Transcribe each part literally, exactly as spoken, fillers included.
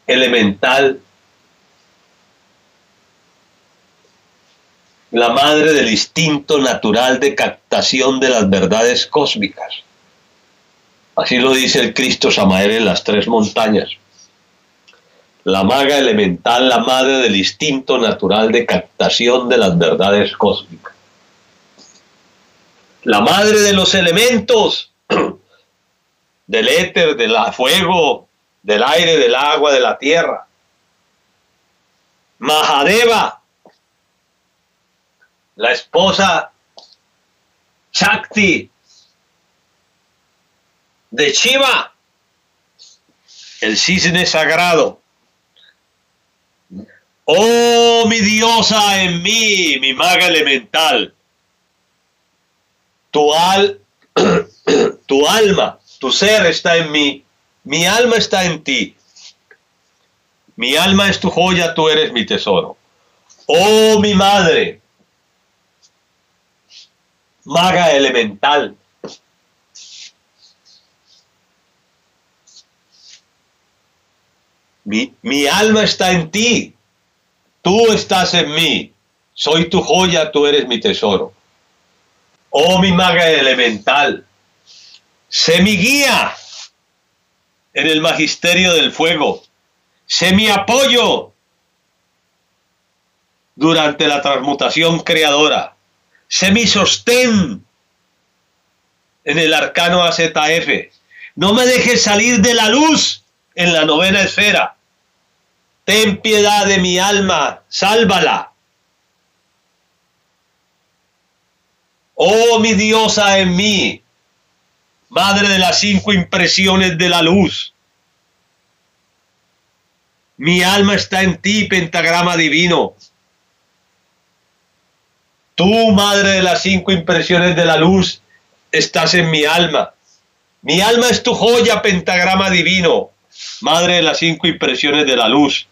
elemental, la madre del instinto natural de captación de las verdades cósmicas. Así lo dice el Cristo Samael en las tres montañas. La maga elemental, la madre del instinto natural de captación de las verdades cósmicas. La madre de los elementos, del éter, del fuego, del aire, del agua, de la tierra. Mahadeva, la esposa Shakti de Shiva, el cisne sagrado. Oh, mi diosa en mí, mi maga elemental, tu, al, tu alma, tu ser está en mí, mi alma está en ti. Mi alma es tu joya, tú eres mi tesoro. Oh, mi madre, maga elemental, mi, mi alma está en ti, tú estás en mí, soy tu joya, tú eres mi tesoro. Oh, mi maga elemental, sé mi guía en el magisterio del fuego, sé mi apoyo durante la transmutación creadora, sé mi sostén en el arcano A Z F. No me dejes salir de la luz en la novena esfera. Ten piedad de mi alma, sálvala. Oh, mi diosa en mí, madre de las cinco impresiones de la luz. Mi alma está en ti, pentagrama divino. Tú, madre de las cinco impresiones de la luz, estás en mi alma. Mi alma es tu joya, pentagrama divino, madre de las cinco impresiones de la luz.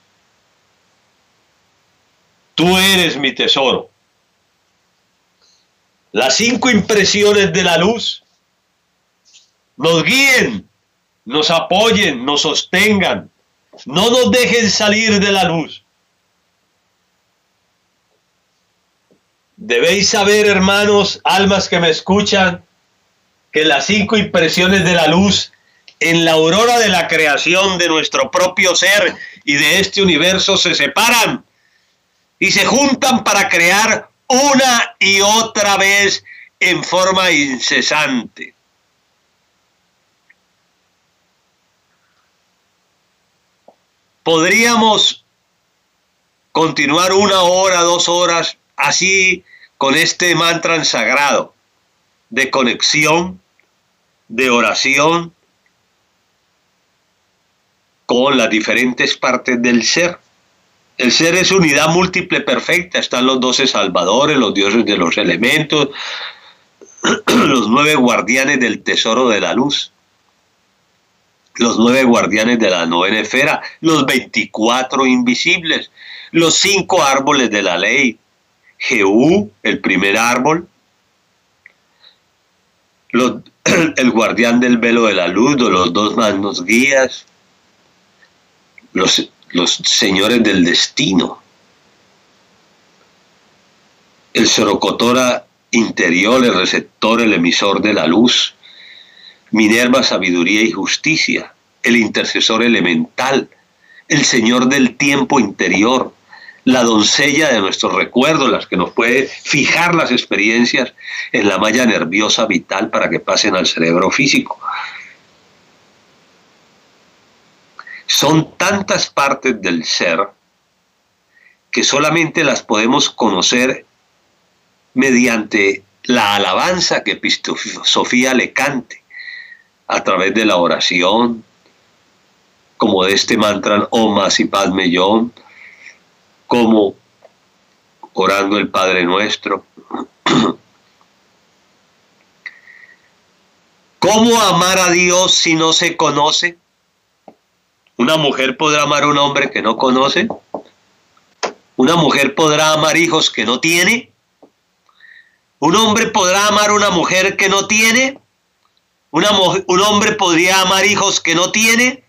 Tú eres mi tesoro. Las cinco impresiones de la luz nos guíen, nos apoyen, nos sostengan. No nos dejen salir de la luz. Debéis saber, hermanos, almas que me escuchan, que las cinco impresiones de la luz en la aurora de la creación de nuestro propio ser y de este universo se separan y se juntan para crear una y otra vez en forma incesante. Podríamos continuar una hora, dos horas, así con este mantra sagrado de conexión, de oración con las diferentes partes del ser. El ser es unidad múltiple perfecta. Están los doce salvadores, los dioses de los elementos, los nueve guardianes del tesoro de la luz, los nueve guardianes de la novena esfera, los veinticuatro invisibles, los cinco árboles de la ley, Jehú, el primer árbol, los, el guardián del velo de la luz, de los dos manos guías, los, los señores del destino, el Sorocotora interior, el receptor, el emisor de la luz, Minerva, sabiduría y justicia, el intercesor elemental, el señor del tiempo interior, la doncella de nuestros recuerdos, las que nos puede fijar las experiencias en la malla nerviosa vital para que pasen al cerebro físico. Son tantas partes del ser que solamente las podemos conocer mediante la alabanza que Epistosofía le cante, a través de la oración, como de este mantra Om Masi Padme Hum, como orando el Padre Nuestro. ¿Cómo amar a Dios si no se conoce? ¿Una mujer podrá amar a un hombre que no conoce? ¿Una mujer podrá amar hijos que no tiene? ¿Un hombre podrá amar a una mujer que no tiene? Una, ¿Un hombre podría amar hijos que no tiene?